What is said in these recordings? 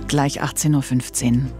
gleich 18.15 Uhr.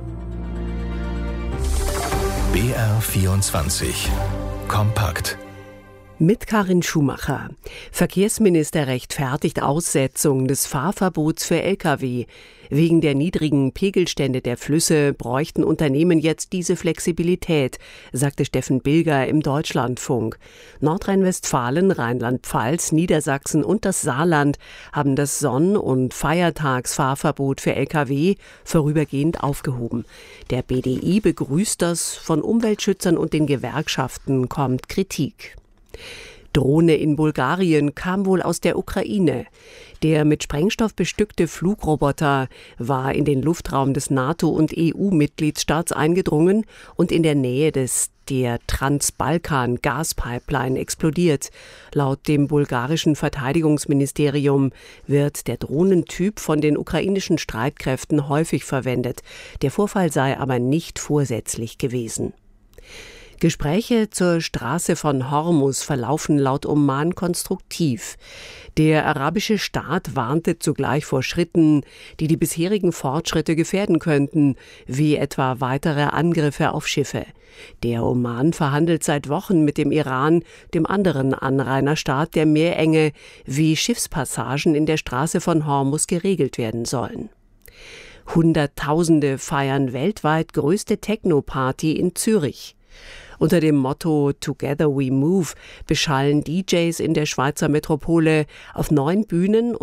BR24 Kompakt. Mit Karin Schumacher. Verkehrsminister rechtfertigt Aussetzung des Fahrverbots für Lkw. Wegen der niedrigen Pegelstände der Flüsse bräuchten Unternehmen jetzt diese Flexibilität, sagte Steffen Bilger im Deutschlandfunk. Nordrhein-Westfalen, Rheinland-Pfalz, Niedersachsen und das Saarland haben das Sonn- und Feiertagsfahrverbot für Lkw vorübergehend aufgehoben. Der BDI begrüßt das, von Umweltschützern und den Gewerkschaften kommt Kritik. Drohne in Bulgarien kam wohl aus der Ukraine. Der mit Sprengstoff bestückte Flugroboter war in den Luftraum des NATO- und EU-Mitgliedstaats eingedrungen und in der Nähe der Transbalkan-Gaspipeline explodiert. Laut dem bulgarischen Verteidigungsministerium wird der Drohnentyp von den ukrainischen Streitkräften häufig verwendet. Der Vorfall sei aber nicht vorsätzlich gewesen. Gespräche zur Straße von Hormuz verlaufen laut Oman konstruktiv. Der arabische Staat warnte zugleich vor Schritten, die die bisherigen Fortschritte gefährden könnten, wie etwa weitere Angriffe auf Schiffe. Der Oman verhandelt seit Wochen mit dem Iran, dem anderen Anrainerstaat, der Meerenge, wie Schiffspassagen in der Straße von Hormuz geregelt werden sollen. Hunderttausende feiern weltweit größte Techno-Party in Zürich. Unter dem Motto Together We Move beschallen DJs in der Schweizer Metropole auf 9 Bühnen